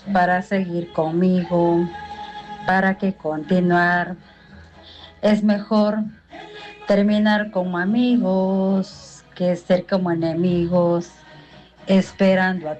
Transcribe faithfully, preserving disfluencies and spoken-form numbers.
para seguir conmigo, para que continuar. Es mejor terminar como amigos que ser como enemigos, esperando a